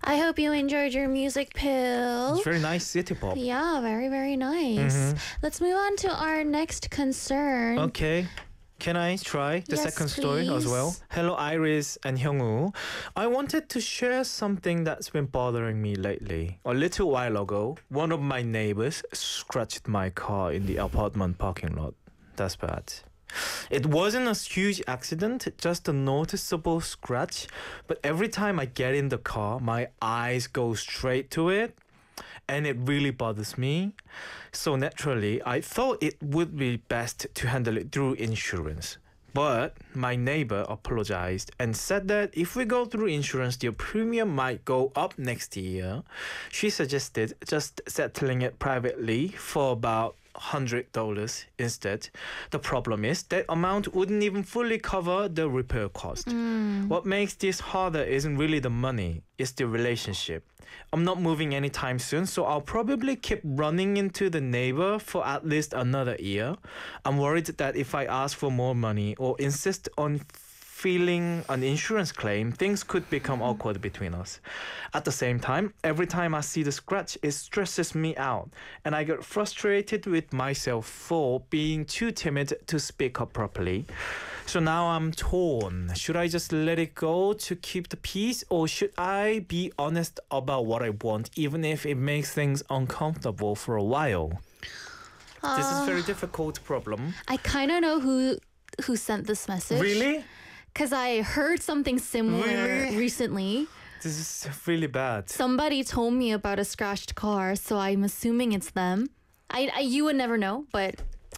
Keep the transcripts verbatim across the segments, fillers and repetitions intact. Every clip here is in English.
I hope you enjoyed your music pill. It's very nice city pop. Yeah, very, very nice. Mhm. Let's move on to our next concern. Okay. Can I try the Yes, second story as well? please. Hello, Iris and Hyungwoo. I wanted to share something that's been bothering me lately. A little while ago, one of my neighbors scratched my car in the apartment parking lot. That's bad. It wasn't a huge accident, just a noticeable scratch. But every time I get in the car, my eyes go straight to it. And it really bothers me. So naturally, I thought it would be best to handle it through insurance. But my neighbor apologized and said that if we go through insurance, your premium might go up next year. She suggested just settling it privately for about one hundred dollars instead. The problem is that amount wouldn't even fully cover the repair cost. Mm. What makes this harder isn't really the money, it's the relationship. I'm not moving anytime soon, so I'll probably keep running into the neighbor for at least another year. I'm worried that if I ask for more money or insist on filing an insurance claim, things could become awkward between us. At the same time, every time I see the scratch, it stresses me out, and I get frustrated with myself for being too timid to speak up properly. So now I'm torn. Should I just let it go to keep the peace, or should I be honest about what I want, even if it makes things uncomfortable for a while? This is a very difficult problem. I kind of know who who sent this message. Really? Because I heard something similar Really? recently. This is really bad. Somebody told me about a scratched car, so I'm assuming it's them. I, I you would never know, but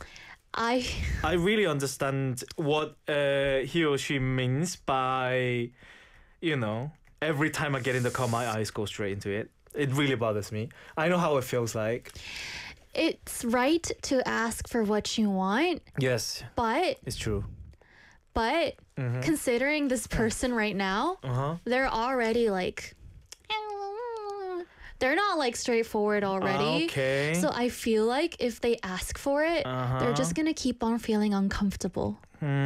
I I really understand what uh, he or she means by, you know, every time I get in the car, my eyes go straight into it. It really bothers me. I know how it feels like. it's right to ask for what you want, Yes, but it's true. but Mhm. considering this person right now, Uh-huh. they're already like they're not like straightforward already. Okay. So I feel like if they ask for it, Uh-huh. they're just gonna keep on feeling uncomfortable.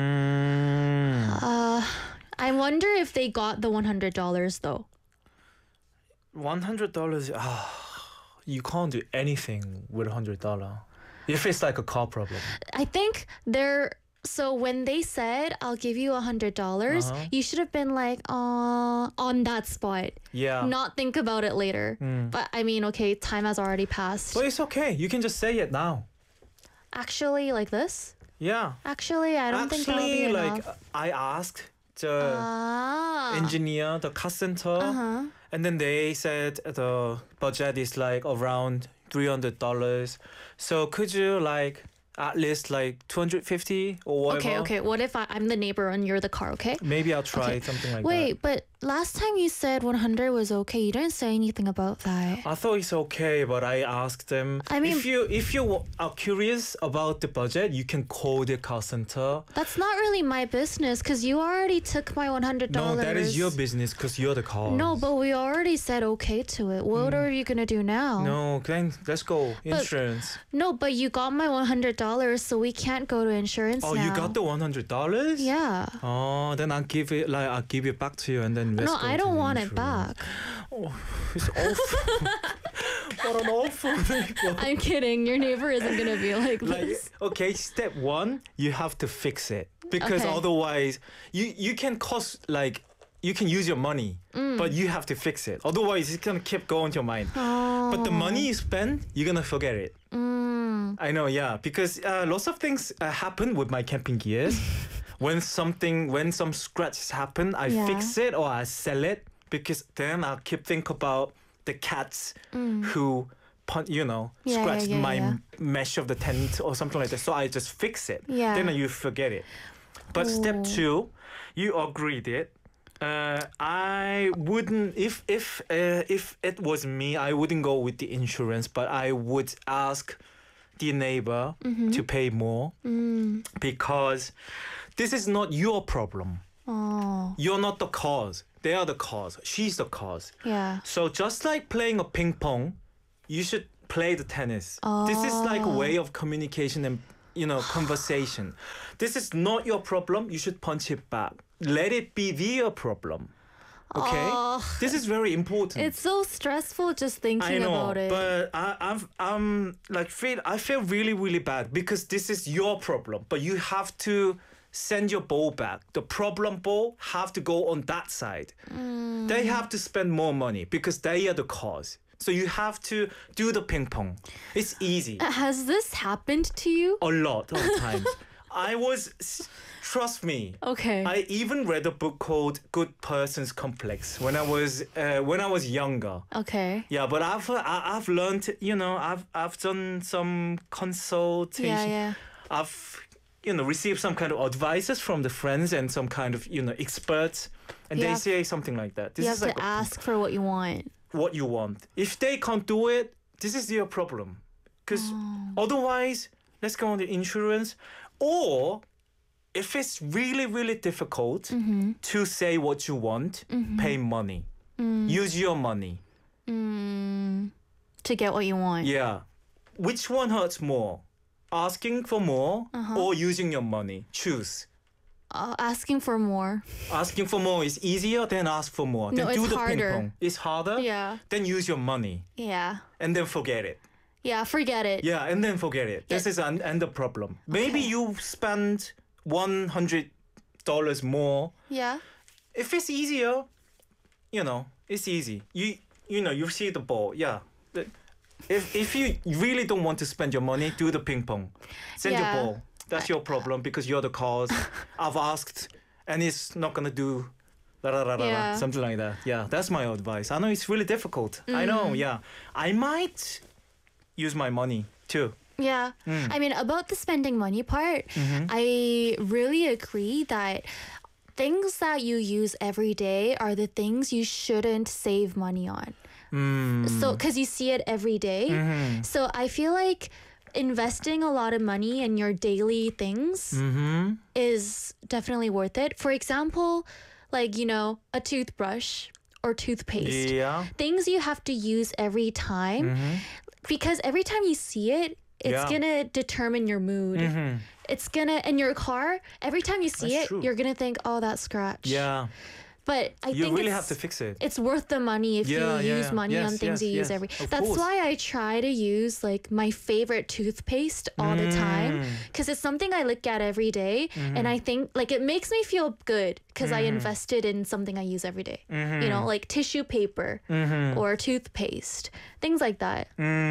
Mm. Uh, I wonder if they got the one hundred dollars though. one hundred dollars. Ah, you can't do anything with one hundred dollars. If it's like a car problem. I think they're so when they said I'll give you a hundred dollars, Uh-huh. you should have been like, uh, on that spot, Yeah. not think about it later. Mm. But I mean, okay, time has already passed. But it's okay. You can just say it now. Actually, like this. Yeah. Actually, I don't think that'll Actually, be like enough. I asked the Ah. engineer, the car center, Uh-huh. and then they said the budget is like around three hundred dollars. So could you like at least like two hundred fifty or whatever? Okay, okay. What if I, I'm the neighbor and you're the car? Okay. Maybe I'll try Okay. something like Wait, but last time you said one hundred was okay. You didn't say anything about that. that. I thought it's okay, but I asked them. I mean- if you if you wa- are curious about the budget, you can call the car center. That's not really my business because you already took my one hundred No, dollars. that is your business because you're the car. No, but we already said okay to it. What are you gonna do now? No, then let's go insurance. No, but you got my one hundred dollars, so we can't go to insurance Oh, now. you got the one hundred dollars? Yeah. Oh, then I'll give it like I'll give it back to you, and then let's No, go I to don't the want it insurance. back. Oh, it's awful. What an awful neighbor. I'm kidding. Your neighbor isn't gonna be like Like, this. okay, step one, you have to fix it because Okay. otherwise, you you can cost like you can use your money, Mm. but you have to fix it. Otherwise, it's gonna keep going to your mind. Oh. But the money you spend, you're gonna forget it. Mm. I know, yeah, because uh, lots of things uh, happen with my camping gears. when something, when some scratches happen, I Yeah. fix it or I sell it because then I'll keep think about the cats who, pun- you know, Mm. Yeah, yeah, scratched yeah, my yeah. m- mesh of the tent or something like that. So I just fix it. Yeah. Then you forget it. But step Oh. two, you agreed it. Uh, I wouldn't if if uh, if it was me, I wouldn't go with the insurance, but I would ask the neighbor to pay more Mm. because this is not your problem. Oh. You're not the cause. They are the cause. She's the cause. Yeah. So just like playing a ping pong, you should play the tennis. This is like a way of communication and you know conversation. This is not your problem. You should punch it back. Let it be their problem. Okay, Oh, this is very important. it's so stressful just thinking I know, about it. but I, I've I'm like feel I feel really really bad because this is your problem, but you have to send your ball back. The problem ball have to go on that side. Mm. They have to spend more money because they are the cause. So you have to do the ping pong. It's easy. Has this happened to you? A lot of times. I was, trust me. Okay. I even read a book called Good Person's Complex when I was uh, when I was younger. okay. Yeah, but I've I- I've learned, you know, I've I've done some consultation. Yeah, yeah. I've you know received some kind of advices from the friends and some kind of you know experts, and You they have- say something like that. This You is have like to a- ask for what you want. what you want. If they can't do it, this is your problem. Because Oh. otherwise, let's go on the insurance. Or if it's really, really difficult Mm-hmm. to say what you want, pay money. Use your money. Mm, to get what you want. Yeah. Which one hurts more? Asking for more Uh-huh. or using your money? Choose. Uh, asking for more. Asking for more is easier than ask for more. No, then do it's the harder. ping pong. It's harder. Yeah. Then use your money Yeah. and then forget it. Yeah, forget it. Yeah, and then forget it. This is an end the problem. Maybe Okay. you spend one hundred dollars more. Yeah. If it's easier, you know, it's easy. You you know, you see the ball. Yeah. The- If if you really don't want to spend your money, do the ping pong. Send Yeah. your ball. That's your problem because you're the cause. I've asked, and it's not gonna do. La, la, la, la, la, Yeah. something like that. Yeah, that's my advice. I know it's really difficult. I know. Mm. Yeah, I might use my money too. Yeah. Mm. I mean, about the spending money part, Mm-hmm. I really agree that things that you use every day are the things you shouldn't save money on. Mm. So, because you see it every day. Mhm. So, I feel like investing a lot of money in your daily things Mm-hmm. is definitely worth it. For example, like, you know, a toothbrush or toothpaste. Yeah. Things you have to use every time Mm-hmm. because every time you see it, it's Yeah. gonna determine your mood. Mm-hmm. It's gonna, in your car, every time you see That's it, true. you're gonna think, oh, that scratch. Yeah. But I You think really it's, have to fix it. it's worth the money if Yeah, you yeah, use yeah. money Yes, on things yes, you use yes. every. Of That's course. why I try to use like my favorite toothpaste all the time Mm. because it's something I look at every day, and I think like it makes me feel good because I invested in something I use every day. You know, like tissue paper Mm-hmm. or toothpaste, things like that.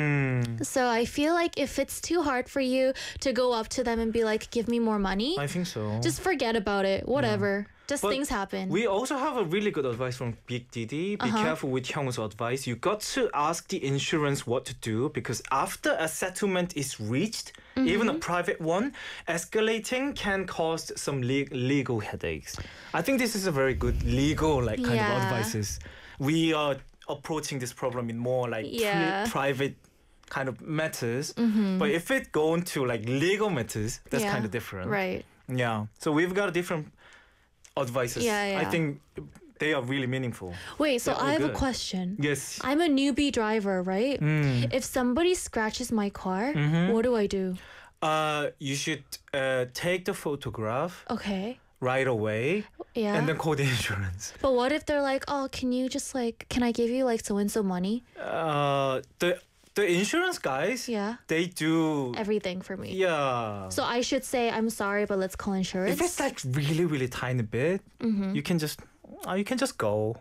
Mm. So I feel like if it's too hard for you to go up to them and be like, "Give me more money," I think so. just forget about it. Whatever. Just But things happen. We also have a really good advice from Big Didi. Be Uh-huh. careful with Hyung's advice. You got to ask the insurance what to do because after a settlement is reached, even Mm-hmm. a private one, escalating can cause some le- legal headaches. I think this is a very good legal like kind Yeah. of advices. We are approaching this problem in more like pri- Yeah. private kind of matters. But if it go into like legal matters, that's Yeah. kind of different. Right. Yeah. So we've got different advices. Yeah, I yeah. think they are really meaningful. Wait, so They're all I have a good. question. Yes. I'm a newbie driver, right? Mm. If somebody scratches my car, Mhm. what do I do? Uh, you should uh, take the photograph Okay. right away Yeah. and then call the insurance. But what if they're like, "Oh, can you just like, can I give you like so and so money?" Uh, the the insurance guys, Yeah. they do. Everything for me. Yeah. So I should say, "I'm sorry, but let's call insurance." If it's like really really tiny bit, Mm-hmm. you can just uh, you can just go.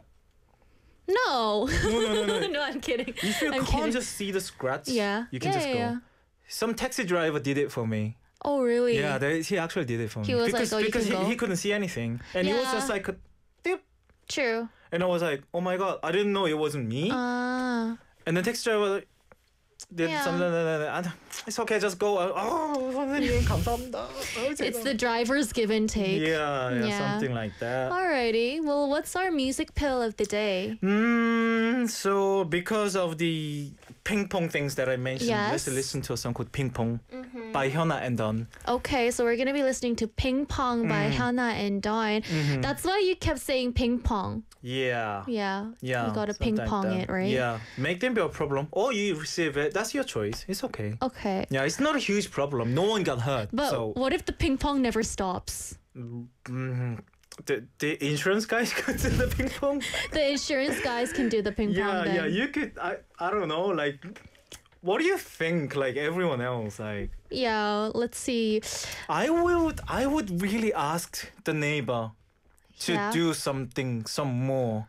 No. No no no no. no, I'm kidding. If you I'm can't kidding. just see the scratch, Yeah. you can Yeah, just yeah, go. yeah. Some taxi driver did it for me. Oh, really? Yeah, they, he actually did it for He me. was like, because "Oh, you because can he, go?" he couldn't see anything. And he was Yeah. just like, a dip. True. And I was like, oh my God, I didn't know it wasn't me. Ah. and the taxi driver did Yeah. something. And it's okay, just go. Oh, 선생님, 감사합니다. It's the driver's give and take. yeah, yeah, Yeah. something like that. Alrighty. Well, what's our music pill of the day? Mm, so because of the ping pong things that I mentioned, let's Yes. listen to a song called Ping Pong by Hyuna and Don. Okay, so we're gonna be listening to Ping Pong by Mm. Hannah and Dawn. Mhm. That's why you kept saying ping pong. Yeah. Yeah. Yeah. You gotta something ping like pong that. it, right? Yeah. Make them be a problem. Or you receive it. That's your choice. It's okay. Okay. Yeah, it's not a huge problem. No one got hurt. But so what if the ping pong never stops? mm, the, the insurance guys could do the ping pong. The insurance guys can do the ping Yeah, pong. yeah. Then. You could. I. I don't know. Like, what do you think? Like everyone else, like. Yeah. Let's see. I would. I would really ask the neighbor to Yeah. do something, some more.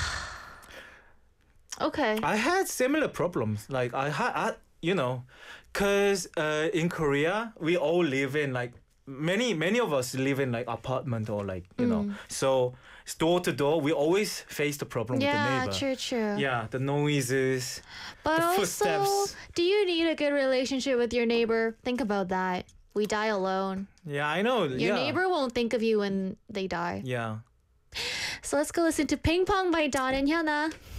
Okay. I had similar problems. Like I had, I, you know, cause uh, in Korea we all live in like many many of us live in like apartment or like you know. So it's door to door. We always face the problem with the Yeah. neighbor. True. True. Yeah, the noises. But The also, footsteps. do you need a good relationship with your neighbor? Think about that. We die alone. Yeah, I know. Your yeah. neighbor won't think of you when they die. Yeah. So let's go listen to Ping Pong by Don and Hyuna.